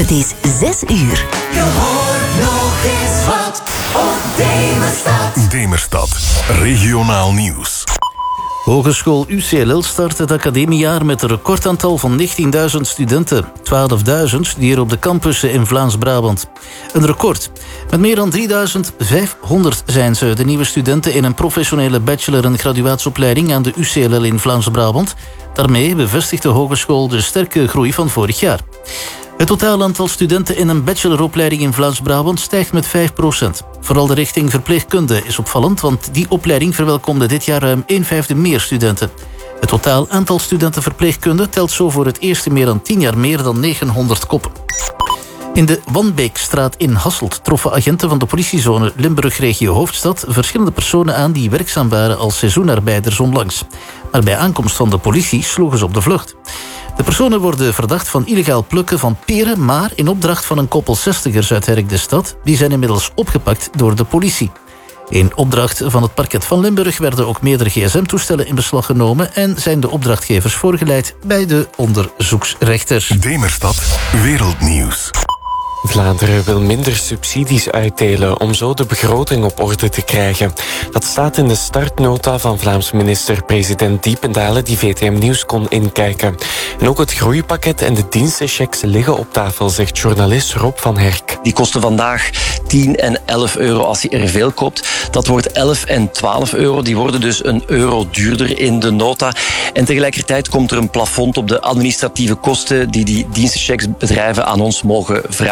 Het is 6 uur. Je hoort nog eens wat op Demerstad. Demerstad, regionaal nieuws. Hogeschool UCLL start het academiejaar met een recordaantal van 19.000 studenten. 12.000 studeren op de campussen in Vlaams-Brabant. Een record. Met meer dan 3.500 zijn ze, de nieuwe studenten, in een professionele bachelor- en graduatieopleiding aan de UCLL in Vlaams-Brabant. Daarmee bevestigt de hogeschool de sterke groei van vorig jaar. Het totaal aantal studenten in een bacheloropleiding in Vlaams-Brabant stijgt met 5%. Vooral de richting verpleegkunde is opvallend, want die opleiding verwelkomde dit jaar ruim 1/5 meer studenten. Het totaal aantal studenten verpleegkunde telt zo voor het eerst in meer dan 10 jaar meer dan 900 koppen. In de Wanbeekstraat in Hasselt troffen agenten van de politiezone Limburg-regio Hoofdstad verschillende personen aan die werkzaam waren als seizoenarbeiders onlangs. Maar bij aankomst van de politie sloegen ze op de vlucht. De personen worden verdacht van illegaal plukken van peren, maar in opdracht van een koppel 60ers uit Herk de Stad. Die zijn inmiddels opgepakt door de politie. In opdracht van het parket van Limburg werden ook meerdere gsm-toestellen in beslag genomen en zijn de opdrachtgevers voorgeleid bij de onderzoeksrechter. Demerstad, wereldnieuws. Vlaanderen wil minder subsidies uitdelen om zo de begroting op orde te krijgen. Dat staat in de startnota van Vlaams minister-president Diependalen die VTM Nieuws kon inkijken. En ook het groeipakket en de dienstenchecks liggen op tafel, zegt journalist Rob van Herk. Die kosten vandaag 10 en 11 euro als je er veel koopt. Dat wordt 11 en 12 euro. Die worden dus €1 duurder in de nota. En tegelijkertijd komt er een plafond op de administratieve kosten die dienstenchecks bedrijven aan ons mogen vragen.